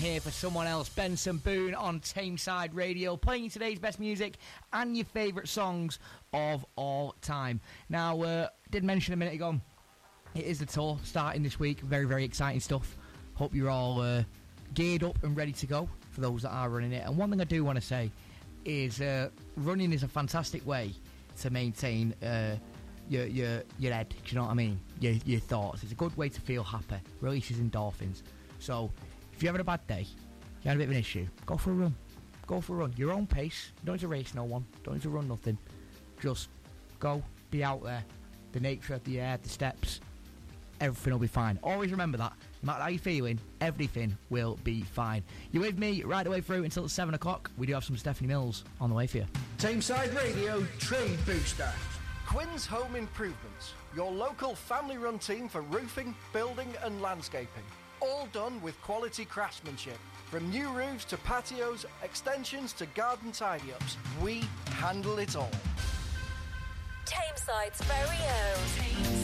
here for someone else. Benson Boone on Tameside Radio, playing you today's best music and your favourite songs of all time. Now, did mention a minute ago, it is the tour starting this week. Very, very exciting stuff. Hope you're all geared up and ready to go for those that are running it. And one thing I do want to say is running is a fantastic way to maintain your head. Do you know what I mean? Your thoughts. It's a good way to feel happy. Releases endorphins. So if you're having a bad day, you had a bit of an issue, go for a run. Go for a run. Your own pace. You don't need to race no one. Don't need to run nothing. Just go. Be out there. The nature, the air, the steps. Everything will be fine. Always remember that. No matter how you're feeling, everything will be fine. You're with me right the way through until 7 o'clock. We do have some Stephanie Mills on the way for you. Tameside Radio Trade Booster. Quinn's Home Improvements, your local family-run team for roofing, building and landscaping. All done with quality craftsmanship. From new roofs to patios, extensions to garden tidy-ups, we handle it all. Tameside's very own